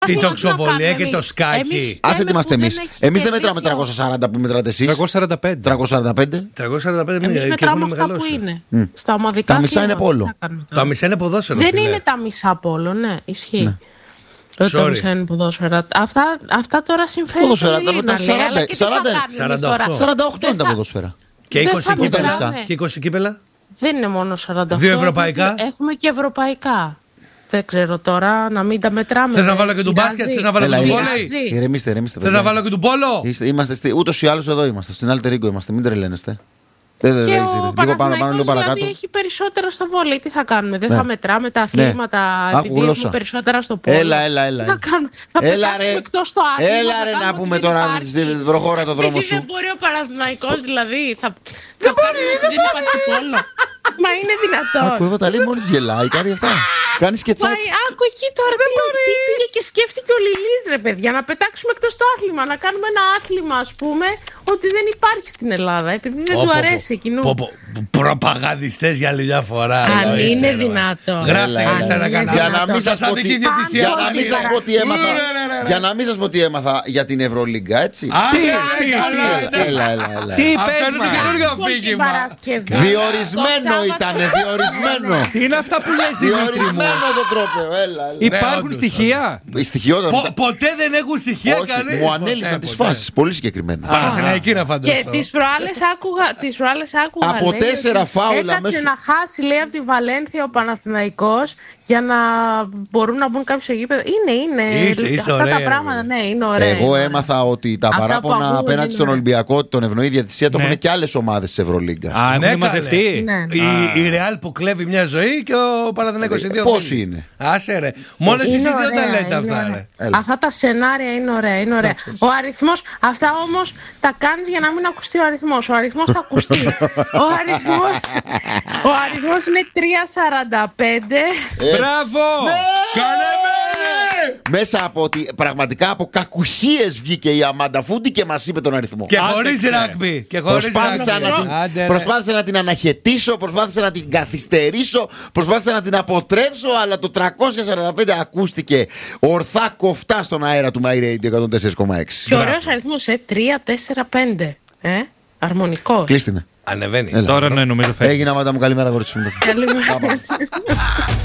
Τι τοξοβολία και το σκάκι. Άσε τι είμαστε εμείς. Εμείς δεν μετράμε 340 που μετράτε εσείς. 345. 345. 345 Εμείς μετράμε αυτά που είναι. Στα ομαδικά. Τα μισά είναι πόλο. Τα μισά είναι ποδόσφαιρο. Δεν είναι τα μισά πόλο, ναι, ισχύει. Τα μισά είναι ποδόσφαιρα. Αυτά τώρα συμφέρουν. Ποδόσφαιρα, τα 48 είναι τα ποδόσφαιρα. Και 20 κύπελα. Δεν είναι μόνο 48. 2 ευρωπαϊκά. Έχουμε και ευρωπαϊκά. Δεν ξέρω τώρα να μην τα μετράμε. Θες να βάλω και του μπάσκετ, θες να βάλω και του βόλεϊ. Ηρεμήστε. Θες να βάλω και του πόλο. Είμαστε ούτως ή άλλως εδώ είμαστε. Στην Alter Ego είμαστε. Μην τρελαίνεστε. Και ο Παναθηναϊκός έχει περισσότερα στο βόλεϊ. Τι θα κάνουμε, δεν θα μετράμε τα αθλήματα επειδή έχουμε περισσότερα στο πόλο. Έλα. Θα πετάξουμε εκτός το άθλημα. Έλα ρε να πούμε τώρα, προχώρα το δρόμο σου. Δεν μπορεί ο Παναθηναϊκός δηλαδή. Δεν υπάρχει πόλο. Μα είναι δυνατόν. Άκου, εγώ τα λέει μόλις γελάει, κάνει αυτά. Κάνει σκετσάκι. Άκου εκεί τώρα τι πήγε και σκέφτηκε ο Λιλής, ρε παιδιά. Να πετάξουμε εκτός το άθλημα. Να κάνουμε ένα άθλημα, ας πούμε, ότι δεν υπάρχει στην Ελλάδα. Επειδή δεν του αρέσει εκείνο. Προπαγανδιστές για άλλη μια φορά. Αν είναι δυνατόν. Γράφτε σε ένα κανάλι. Για να μην σας πω τι έμαθα για την Ευρωλίγκα, έτσι. Έλα. Τι αυτό είναι το καινούργιο αφήγημα. Διορισμένο ήταν, διορισμένο. Τι είναι αυτά που λες, Δημήτρη μου? Διορισμένο το τρόπαιο, έλα. Υπάρχουν στοιχεία? Ποτέ δεν έχουν στοιχεία κανείς. Μου ανέλησαν τις φάσεις, πολύ συγκεκριμένα. Παναθηναϊκή να φανταστώ. Και τις προάλλες άκουγα. Από 4 φάουλα έκατσε να χάσει, λέει, από τη Βαλένθια ο Παναθηναϊκός για να μπορούν να μπουν κάποιοι στο γήπεδο. Είναι. Αυτά τα πράγματα, ναι, είναι ωραία. Εγώ έμαθα ότι τα παράπονα απέναντι στον Ολυμπιακό, τον ευνοεί διαιτησία, το έχουν και άλλες ομάδες της Ευρωλίγκα. Έχουν μαζευτεί. Η Ρεάλ που κλέβει μια ζωή και ο Παναθηναϊκός είναι 2. Πώς είναι? Άσε ρε. Μόνο εσείς δεν τα λέτε αυτά, ρε. Αυτά τα σενάρια είναι ωραία. Ο αριθμός, αυτά όμως τα κάνεις για να μην ακουστεί ο αριθμός. Ο αριθμός θα ακουστεί. Ο αριθμός είναι 345. Μπράβο! Μέσα από πραγματικά από κακουχίες βγήκε η Αμάντα Φούντι και μας είπε τον αριθμό. Και χωρίς ράγμπι. Προσπάθησα να την αναχαιτήσω, προσπάθησα να την καθυστερήσω, προσπάθησα να την αποτρέψω, αλλά το 345 ακούστηκε ορθά κοφτά στον αέρα του My Radio 104,6. Και ωραίος αριθμός, 3-4-5. Αρμονικός. Κλείστηνε. Ανεβαίνει. Τώρα ναι, νομίζω φεύγει. Έγινα, Αμάντα μου, καλημέρα, κορίτσι μου. Καλημέρα.